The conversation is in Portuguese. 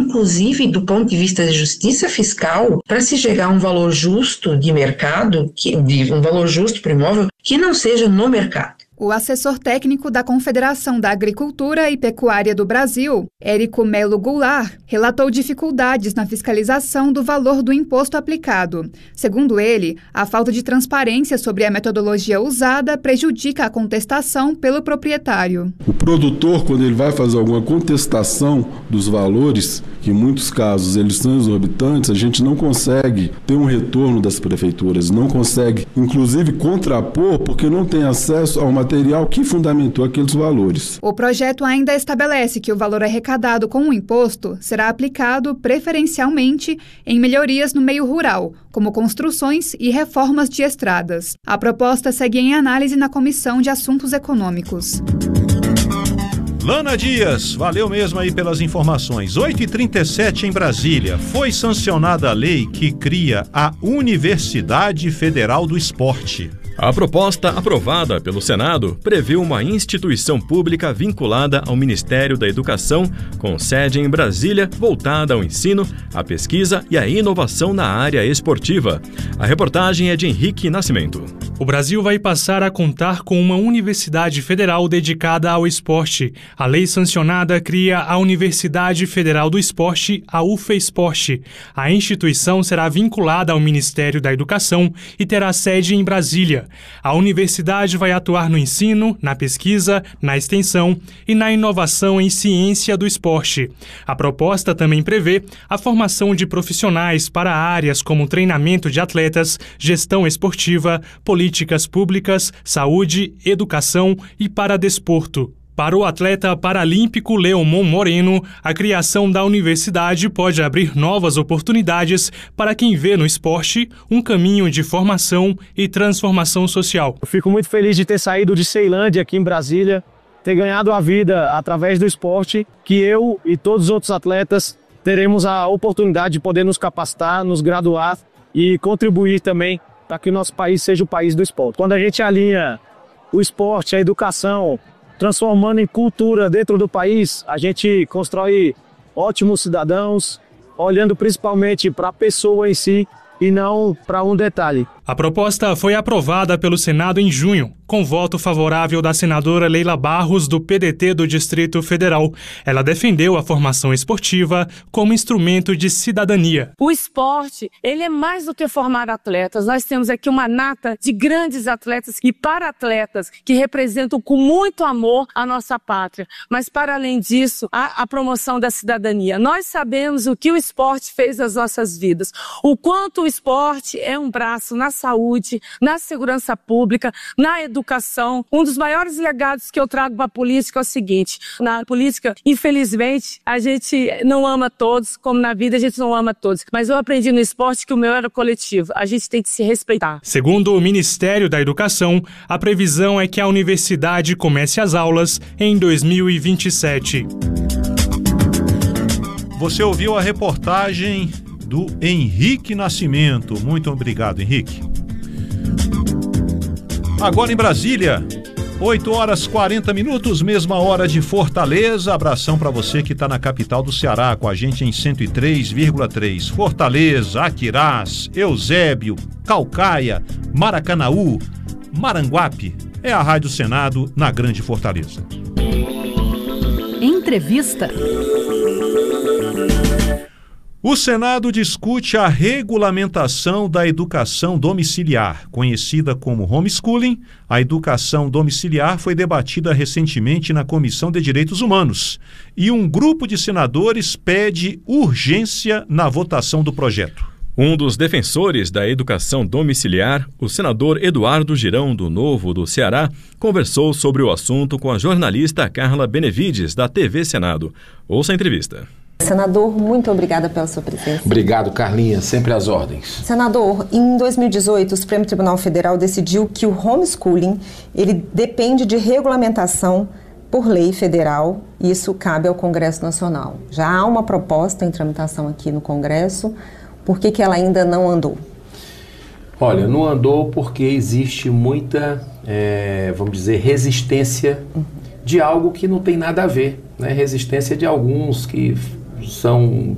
inclusive do ponto de vista da justiça fiscal, para se chegar a um valor justo de mercado, um valor justo para o imóvel, que não seja no mercado. O assessor técnico da Confederação da Agricultura e Pecuária do Brasil, Érico Melo Goulart, relatou dificuldades na fiscalização do valor do imposto aplicado. Segundo ele, a falta de transparência sobre a metodologia usada prejudica a contestação pelo proprietário. O produtor, quando ele vai fazer alguma contestação dos valores, que em muitos casos eles são exorbitantes, a gente não consegue ter um retorno das prefeituras, não consegue, inclusive, contrapor, porque não tem acesso ao material que fundamentou aqueles valores. O projeto ainda estabelece que o valor arrecadado com o imposto será aplicado preferencialmente em melhorias no meio rural, como construções e reformas de estradas. A proposta segue em análise na Comissão de Assuntos Econômicos. Lana Dias, valeu mesmo aí pelas informações. 8h37 em Brasília. Foi sancionada a lei que cria a Universidade Federal do Esporte. A proposta aprovada pelo Senado prevê uma instituição pública vinculada ao Ministério da Educação, com sede em Brasília, voltada ao ensino, à pesquisa e à inovação na área esportiva. A reportagem é de Henrique Nascimento. O Brasil vai passar a contar com uma universidade federal dedicada ao esporte. A lei sancionada cria a Universidade Federal do Esporte, a UFESporte. A instituição será vinculada ao Ministério da Educação e terá sede em Brasília. A universidade vai atuar no ensino, na pesquisa, na extensão e na inovação em ciência do esporte. A proposta também prevê a formação de profissionais para áreas como treinamento de atletas, gestão esportiva, políticas públicas, saúde, educação e para desporto. Para o atleta paralímpico Leomon Moreno, a criação da universidade pode abrir novas oportunidades para quem vê no esporte um caminho de formação e transformação social. Eu fico muito feliz de ter saído de Ceilândia aqui em Brasília, ter ganhado a vida através do esporte, que eu e todos os outros atletas teremos a oportunidade de poder nos capacitar, nos graduar e contribuir também para que o nosso país seja o país do esporte. Quando a gente alinha o esporte, a educação, transformando em cultura dentro do país, a gente constrói ótimos cidadãos, olhando principalmente para a pessoa em si e não para um detalhe. A proposta foi aprovada pelo Senado em junho, com voto favorável da senadora Leila Barros, do PDT do Distrito Federal. Ela defendeu a formação esportiva como instrumento de cidadania. O esporte, ele é mais do que formar atletas. Nós temos aqui uma nata de grandes atletas e para-atletas que representam com muito amor a nossa pátria. Mas, para além disso, a promoção da cidadania. Nós sabemos o que o esporte fez nas nossas vidas. O quanto o esporte é um braço na saúde, na segurança pública, na educação. Um dos maiores legados que eu trago para a política é o seguinte: na política, infelizmente, a gente não ama todos, como na vida a gente não ama todos. Mas eu aprendi no esporte que o meu era coletivo. A gente tem que se respeitar. Segundo o Ministério da Educação, a previsão é que a universidade comece as aulas em 2027. Você ouviu a reportagem do Henrique Nascimento. Muito obrigado, Henrique. Agora em Brasília, 8h40, mesma hora de Fortaleza. Abração para você que está na capital do Ceará, com a gente em 103,3. Fortaleza, Aquirás, Eusébio, Caucaia, Maracanaú, Maranguape. É a Rádio Senado na Grande Fortaleza. Entrevista. O Senado discute a regulamentação da educação domiciliar, conhecida como homeschooling. A educação domiciliar foi debatida recentemente na Comissão de Direitos Humanos e um grupo de senadores pede urgência na votação do projeto. Um dos defensores da educação domiciliar, o senador Eduardo Girão, do Novo do Ceará, conversou sobre o assunto com a jornalista Carla Benevides, da TV Senado. Ouça a entrevista. Senador, muito obrigada pela sua presença. Obrigado, Carlinha. Sempre às ordens. Senador, em 2018, o Supremo Tribunal Federal decidiu que o homeschooling, ele depende de regulamentação por lei federal, e isso cabe ao Congresso Nacional. Já há uma proposta em tramitação aqui no Congresso. Por que ela ainda não andou? Olha, não andou porque existe muita, vamos dizer, resistência de algo que não tem nada a ver, né? Resistência de alguns que são